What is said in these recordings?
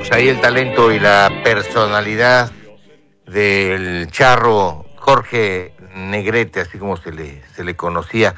Pues ahí el talento y la personalidad del charro Jorge Negrete, así como se le conocía.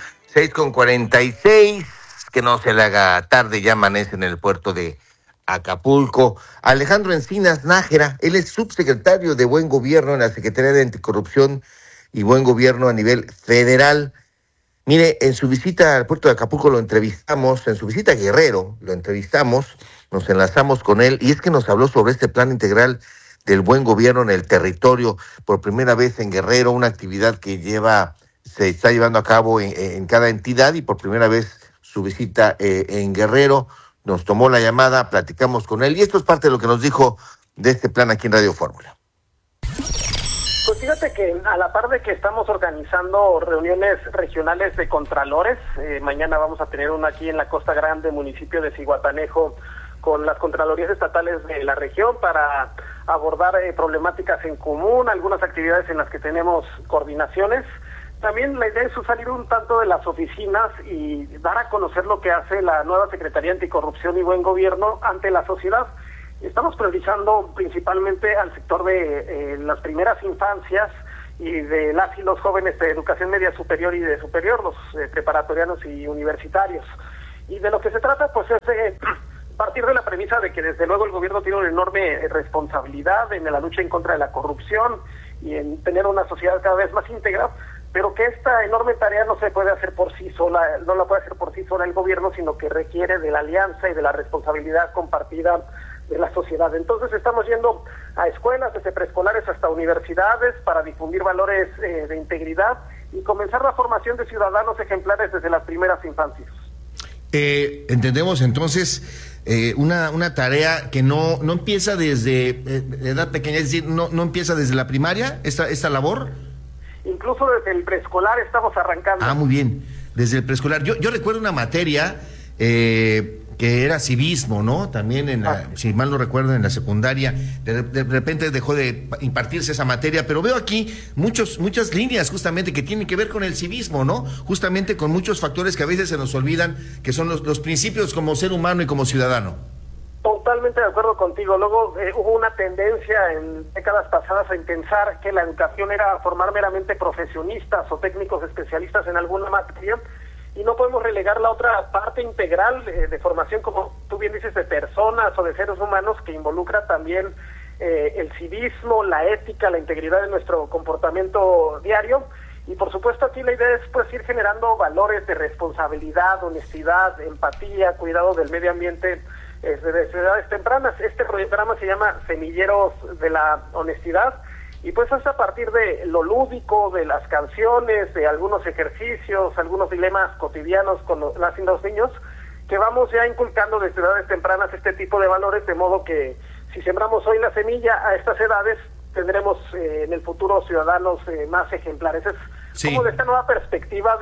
6:46, que no se le haga tarde, ya amanece en el puerto de Acapulco. Alejandro Encinas Nájera, él es subsecretario de Buen Gobierno en la Secretaría de Anticorrupción y Buen Gobierno a nivel federal. Mire, en su visita al puerto de Acapulco lo entrevistamos, en su visita a Guerrero lo entrevistamos, nos enlazamos con él y es que nos habló sobre este plan integral del buen gobierno en el territorio, por primera vez en Guerrero, una actividad que se está llevando a cabo en cada entidad y por primera vez su visita en Guerrero. Nos tomó la llamada, platicamos con él y esto es parte de lo que nos dijo de este plan aquí en Radio Fórmula. Pues fíjate que a la par de que estamos organizando reuniones regionales de contralores, mañana vamos a tener una aquí en la Costa Grande, municipio de Zihuatanejo, con las contralorías estatales de la región para abordar problemáticas en común, algunas actividades en las que tenemos coordinaciones. También la idea es salir un tanto de las oficinas y dar a conocer lo que hace la nueva Secretaría Anticorrupción y Buen Gobierno ante la sociedad. Estamos priorizando principalmente al sector de las primeras infancias y de las y los jóvenes de educación media superior y de superior, los preparatorianos y universitarios. Y de lo que se trata pues es partir de la premisa de que desde luego el gobierno tiene una enorme responsabilidad en la lucha en contra de la corrupción y en tener una sociedad cada vez más íntegra, pero que esta enorme tarea no se puede hacer por sí sola, no la puede hacer por sí sola el gobierno, sino que requiere de la alianza y de la responsabilidad compartida de la sociedad. Entonces estamos yendo a escuelas, desde preescolares hasta universidades, para difundir valores de integridad y comenzar la formación de ciudadanos ejemplares desde las primeras infancias. Entendemos entonces una tarea que no empieza desde edad pequeña, es decir, no empieza desde la primaria, esta labor. Incluso desde el preescolar estamos arrancando. Ah, muy bien, desde el preescolar. Yo recuerdo una materia que era civismo, ¿no? También si mal no recuerdo, en la secundaria, de repente dejó de impartirse esa materia, pero veo aquí muchas líneas justamente que tienen que ver con el civismo, ¿no? Justamente con muchos factores que a veces se nos olvidan, que son los principios como ser humano y como ciudadano. Totalmente de acuerdo contigo. Luego hubo una tendencia en décadas pasadas a pensar que la educación era formar meramente profesionistas o técnicos especialistas en alguna materia, y no podemos relegar la otra parte integral de formación, como tú bien dices, de personas o de seres humanos, que involucra también el civismo, la ética, la integridad de nuestro comportamiento diario. Y por supuesto aquí la idea es pues ir generando valores de responsabilidad, honestidad, empatía, cuidado del medio ambiente desde edades tempranas. Este programa se llama Semilleros de la Honestidad, y pues es a partir de lo lúdico, de las canciones, de algunos ejercicios, algunos dilemas cotidianos con las y los niños, que vamos ya inculcando desde edades tempranas este tipo de valores, de modo que si sembramos hoy la semilla a estas edades, tendremos en el futuro ciudadanos más ejemplares. Es como de esta nueva perspectiva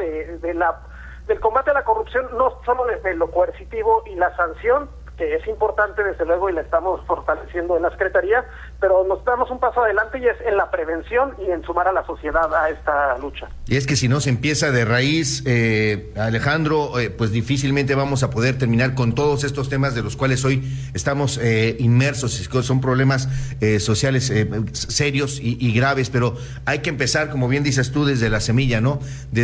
del combate a la corrupción, no solo desde lo coercitivo y la sanción, que es importante desde luego y la estamos fortaleciendo en la Secretaría, pero nos damos un paso adelante y es en la prevención y en sumar a la sociedad a esta lucha. Y es que si no se empieza de raíz, Alejandro, pues difícilmente vamos a poder terminar con todos estos temas de los cuales hoy estamos inmersos. Son problemas sociales serios y graves, pero hay que empezar, como bien dices tú, desde la semilla, ¿no?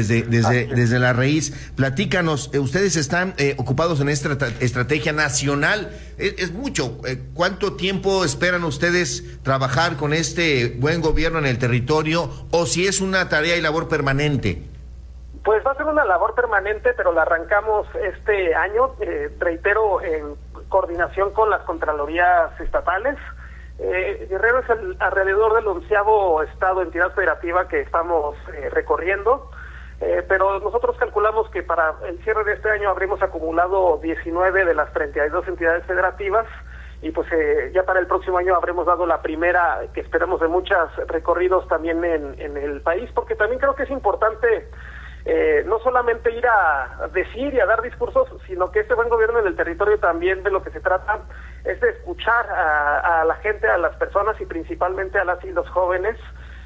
Desde la raíz. Platícanos, ustedes están ocupados en esta estrategia nacional. Es mucho. ¿Cuánto tiempo esperan ustedes trabajar con este buen gobierno en el territorio, o si es una tarea y labor permanente? Pues va a ser una labor permanente, pero la arrancamos este año, reitero, en coordinación con las contralorías estatales. Guerrero es alrededor del 11º estado, entidad federativa que estamos recorriendo. Pero nosotros calculamos que para el cierre de este año habremos acumulado 19 de las 32 entidades federativas, y pues ya para el próximo año habremos dado la primera, que esperamos, de muchos recorridos también en el país, porque también creo que es importante no solamente ir a decir y a dar discursos, sino que este buen gobierno en el territorio también de lo que se trata es de escuchar a la gente, a las personas y principalmente a las y los jóvenes,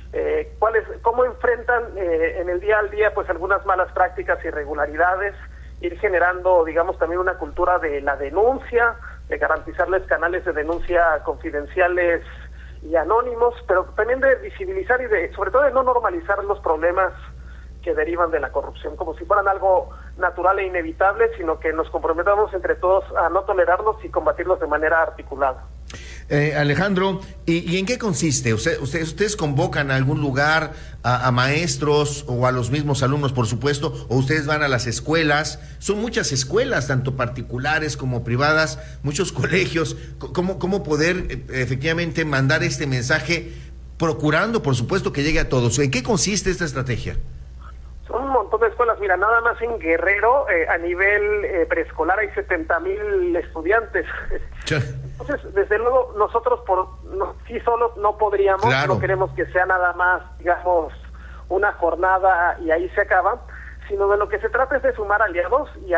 cómo enfrentan en el día al día pues algunas malas prácticas, irregularidades, ir generando, digamos, también una cultura de la denuncia, garantizarles canales de denuncia confidenciales y anónimos, pero también de visibilizar y sobre todo de no normalizar los problemas que derivan de la corrupción, como si fueran algo natural e inevitable, sino que nos comprometamos entre todos a no tolerarlos y combatirlos de manera articulada. Alejandro, ¿y en qué consiste? ¿Ustedes convocan a algún lugar a maestros o a los mismos alumnos, por supuesto, o ustedes van a las escuelas? Son muchas escuelas, tanto particulares como privadas, muchos colegios. ¿Cómo poder efectivamente mandar este mensaje, procurando, por supuesto, que llegue a todos? ¿En qué consiste esta estrategia? Son un montón de escuelas. Mira, nada más en Guerrero, a nivel preescolar, hay 70,000 estudiantes. Entonces, desde luego, nosotros sí solos no podríamos, claro. No queremos que sea nada más, digamos, una jornada y ahí se acaba, sino de lo que se trata es de sumar aliados y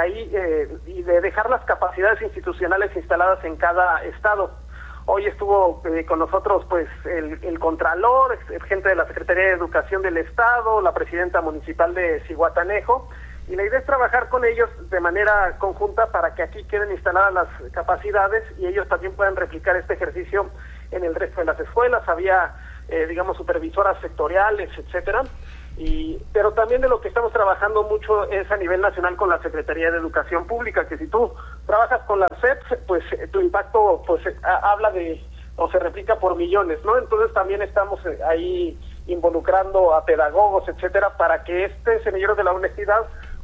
y de dejar las capacidades institucionales instaladas en cada estado. Hoy estuvo con nosotros pues el Contralor, gente de la Secretaría de Educación del Estado, la presidenta municipal de Zihuatanejo, y la idea es trabajar con ellos de manera conjunta para que aquí queden instaladas las capacidades y ellos también puedan replicar este ejercicio en el resto de las escuelas. Había, digamos, supervisoras sectoriales, etcétera. Pero también de lo que estamos trabajando mucho es a nivel nacional con la Secretaría de Educación Pública, que si tú trabajas con la SEP, pues tu impacto pues habla o se replica por millones, ¿no? Entonces también estamos ahí involucrando a pedagogos, etcétera, para que este Semilleros de la Honestidad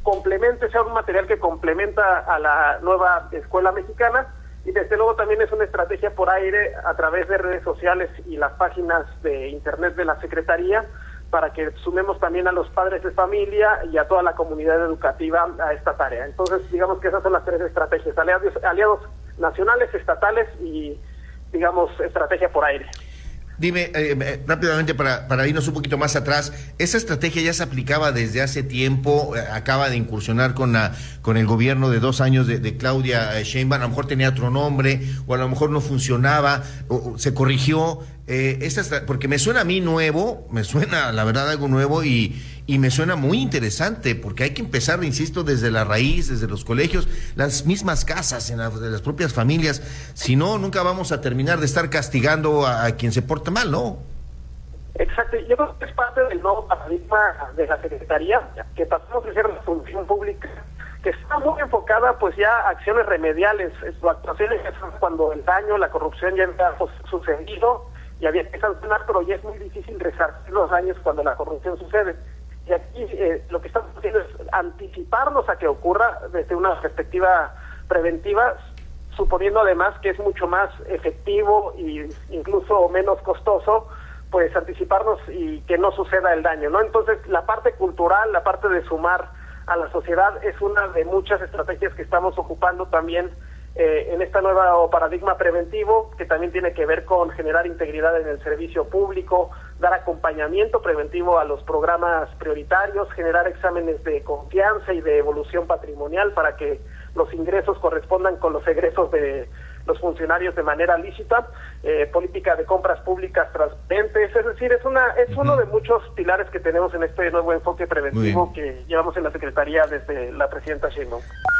sea un material que complementa a la nueva escuela mexicana, y desde luego también es una estrategia por aire a través de redes sociales y las páginas de internet de la Secretaría, para que sumemos también a los padres de familia y a toda la comunidad educativa a esta tarea. Entonces, digamos que esas son las tres estrategias: aliados nacionales, estatales y, digamos, estrategia por aire. Dime, rápidamente, para irnos un poquito más atrás, ¿esa estrategia ya se aplicaba desde hace tiempo? Acaba de incursionar con el gobierno de 2 años de Claudia Sheinbaum, a lo mejor tenía otro nombre, o a lo mejor no funcionaba, o se corrigió. Porque me suena a mí nuevo, me suena, la verdad, algo nuevo, y me suena muy interesante, porque hay que empezar, insisto, desde la raíz, desde los colegios, las mismas casas, de las propias familias. Si no, nunca vamos a terminar de estar castigando a quien se porta mal, ¿no? Exacto, yo creo que es parte del nuevo paradigma de la Secretaría, que pasamos de ser la función pública, que está muy enfocada pues ya a acciones remediales, actuaciones cuando el daño, la corrupción ya ha sucedido, y había que sancionar, pero ya es muy difícil resarcir los daños cuando la corrupción sucede. Y aquí lo que estamos haciendo es anticiparnos a que ocurra desde una perspectiva preventiva, suponiendo además que es mucho más efectivo e incluso menos costoso, pues anticiparnos y que no suceda el daño, ¿no? Entonces, la parte cultural, la parte de sumar a la sociedad es una de muchas estrategias que estamos ocupando también en este nuevo paradigma preventivo, que también tiene que ver con generar integridad en el servicio público, dar acompañamiento preventivo a los programas prioritarios, generar exámenes de confianza y de evolución patrimonial para que los ingresos correspondan con los egresos de los funcionarios de manera lícita, política de compras públicas transparentes, es decir, es uno de muchos pilares que tenemos en este nuevo enfoque preventivo que llevamos en la Secretaría desde la presidenta Sheinbaum.